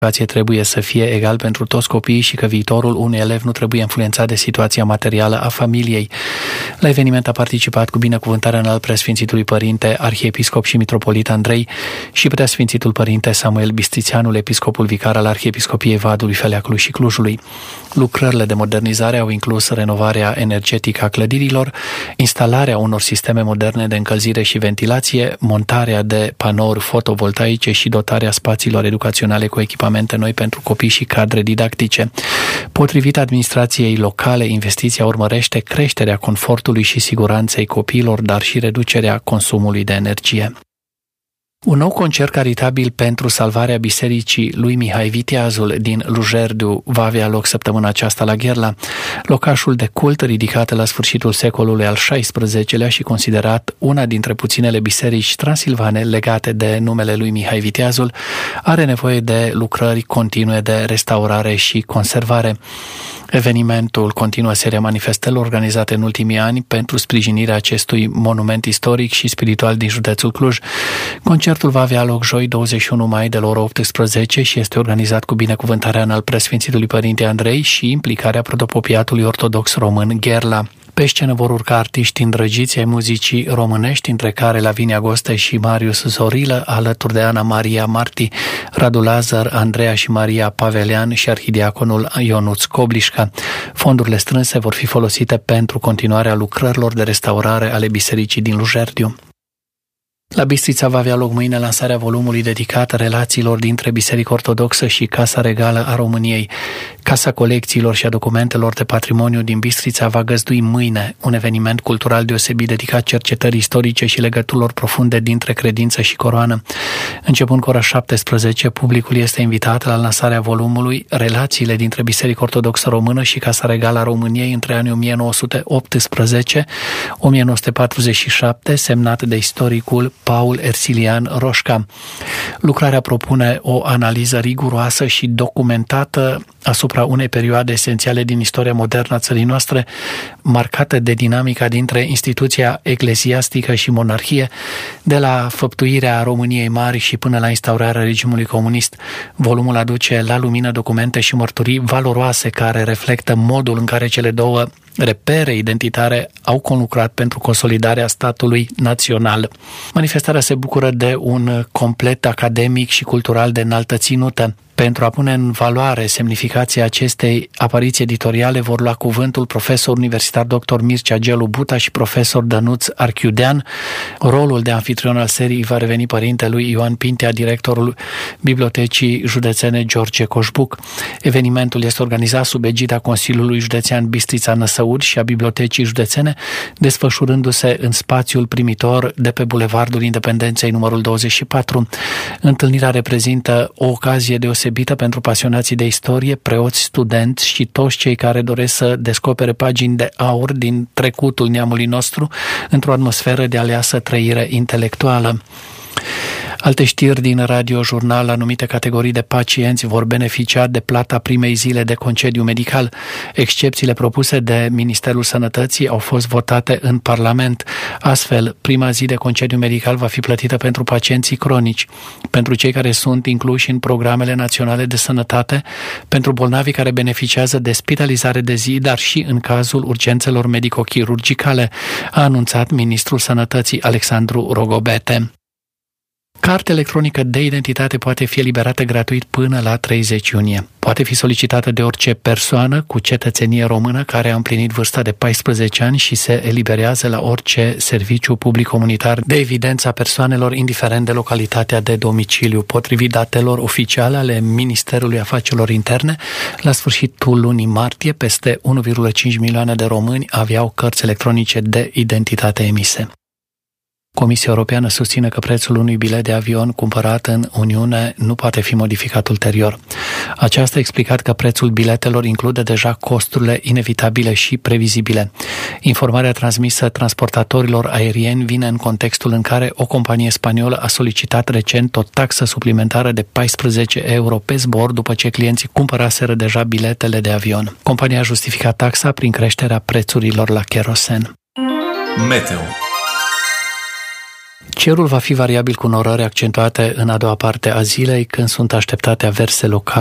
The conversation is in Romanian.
trebuie să fie egal pentru toți copiii și că viitorul unui elev nu trebuie influențat de situația materială a familiei. La eveniment a participat cu binecuvântarea înalt preasfințitului părinte, arhiepiscop și mitropolit Andrei și preasfințitul părinte Samuel Bistrițeanul, episcopul vicar al Arhiepiscopiei Vadului, Feleacului și Clujului. Lucrările de modernizare au inclus renovarea energetică a clădirilor, instalarea unor sisteme moderne de încălzire și ventilație, montarea de panouri fotovoltaice și dotarea spațiilor educaționale cu echipamente noi pentru copii și cadre didactice. Potrivit administrației locale, investiția urmărește creșterea confortului și siguranței copiilor, dar și reducerea consumului de energie. Un nou concert caritabil pentru salvarea bisericii lui Mihai Viteazul din Lujerdu va avea loc săptămâna aceasta la Gherla. Locașul de cult, ridicat la sfârșitul secolului al XVI-lea și considerat una dintre puținele biserici transilvane legate de numele lui Mihai Viteazul, are nevoie de lucrări continue de restaurare și conservare. Evenimentul continuă seria manifestărilor organizate în ultimii ani pentru sprijinirea acestui monument istoric și spiritual din județul Cluj. Concertul va avea loc joi 21 mai de la ora 18 și este organizat cu binecuvântarea înalt preasfințitului părinte Andrei și implicarea protopopiatului ortodox român Gherla. Pe scenă vor urca artiști îndrăgiți ai muzicii românești, între care Lavinia Goste și Marius Zorilă, alături de Ana Maria Marti, Radu Lazar, Andreea și Maria Pavelean și arhidiaconul Ionuț Coblișca. Fondurile strânse vor fi folosite pentru continuarea lucrărilor de restaurare ale bisericii din Lujerdiu. La Bistrița va avea loc mâine lansarea volumului dedicat relațiilor dintre Biserica Ortodoxă și Casa Regală a României. Casa Colecțiilor și a Documentelor de Patrimoniu din Bistrița va găzdui mâine un eveniment cultural deosebit dedicat cercetării istorice și legăturilor profunde dintre credință și coroană. Începând cu ora 17, publicul este invitat la lansarea volumului Relațiile dintre Biserica Ortodoxă Română și Casa Regală a României între anii 1918-1947, semnat de istoricul Paul Ersilian Roșca. Lucrarea propune o analiză riguroasă și documentată asupra unei perioade esențiale din istoria modernă a țării noastre, marcată de dinamica dintre instituția ecleziastică și monarhie, de la făptuirea României Mari și până la instaurarea regimului comunist. Volumul aduce la lumină documente și mărturii valoroase care reflectă modul în care cele două repere identitare au conlucrat pentru consolidarea statului național. Manifestarea se bucură de un complet academic și cultural de înaltă ținută. Pentru a pune în valoare semnificația acestei apariții editoriale vor lua cuvântul profesor universitar dr. Mircea Gelu Buta și profesor Dănuț Archiudean. Rolul de anfitrion al serii va reveni părintelui Ioan Pintea, directorul Bibliotecii Județene George Coșbuc. Evenimentul este organizat sub egida Consiliului Județean Bistrița-Năsăud și a Bibliotecii Județene, desfășurându-se în spațiul primitor de pe Bulevardul Independenței numărul 24. Întâlnirea reprezintă o ocazie deosebită pentru pasionații de istorie, preoți, studenți și toți cei care doresc să descopere pagini de aur din trecutul neamului nostru într-o atmosferă de aleasă trăire intelectuală. Alte știri din radiojurnal: anumite categorii de pacienți vor beneficia de plata primei zile de concediu medical. Excepțiile propuse de Ministerul Sănătății au fost votate în Parlament. Astfel, prima zi de concediu medical va fi plătită pentru pacienții cronici, pentru cei care sunt incluși în programele naționale de sănătate, pentru bolnavii care beneficiază de spitalizare de zi, dar și în cazul urgențelor medico-chirurgicale, a anunțat Ministrul Sănătății Alexandru Rogobete. Cartea electronică de identitate poate fi eliberată gratuit până la 30 iunie. Poate fi solicitată de orice persoană cu cetățenie română care a împlinit vârsta de 14 ani și se eliberează la orice serviciu public comunitar de evidență a persoanelor, indiferent de localitatea de domiciliu. Potrivit datelor oficiale ale Ministerului Afacerilor Interne, la sfârșitul lunii martie, peste 1,5 milioane de români aveau cărți electronice de identitate emise. Comisia Europeană susține că prețul unui bilet de avion cumpărat în Uniune nu poate fi modificat ulterior. Aceasta a explicat că prețul biletelor include deja costurile inevitabile și previzibile. Informarea transmisă transportatorilor aerieni vine în contextul în care o companie spaniolă a solicitat recent o taxă suplimentară de 14 euro pe zbor după ce clienții cumpăraseră deja biletele de avion. Compania a justificat taxa prin creșterea prețurilor la kerosen. Meteo. Cerul va fi variabil cu norări accentuate în a doua parte a zilei, când sunt așteptate averse locale